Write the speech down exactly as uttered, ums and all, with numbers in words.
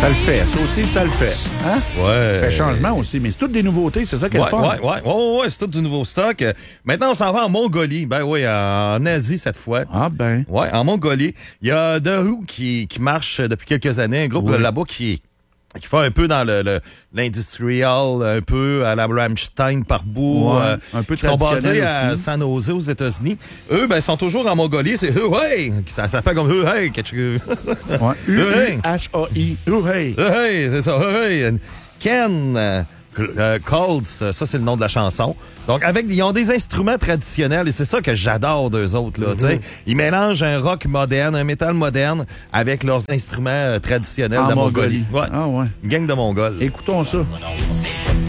Ça le fait, ça aussi, ça le fait. Hein? Ouais. Ça fait changement aussi, mais c'est toutes des nouveautés, c'est ça qui est Ouais, le fun. ouais, ouais, ouais, ouais, c'est tout du nouveau stock. Euh, Maintenant, on s'en va en Mongolie. Ben oui, en Asie cette fois. Ah ben. Ouais, en Mongolie. Il y a The Who qui, qui marche depuis quelques années, un groupe Oui. là-bas qui qui fait un peu dans le, le l'industrial, un peu à la Rammstein par bout. Ouais, euh, un peu qui sont basés traditionnel à aussi. San Jose aux États-Unis. Eux, ben, sont toujours en Mongolie. C'est eux, hey! Ça s'appelle comme eux, hey! Ouais. U H A I. Uhey. Hey, c'est ça. Hey. Ken euh, euh, Colds, ça c'est le nom de la chanson. Donc avec ils ont des instruments traditionnels et c'est ça que j'adore d'eux autres là, tu sais. Ils mélangent un rock moderne, un métal moderne avec leurs instruments euh, traditionnels En de Mongolie. Mongolie. Ouais. Ah ouais. Une gang de Mongols. Écoutons ça.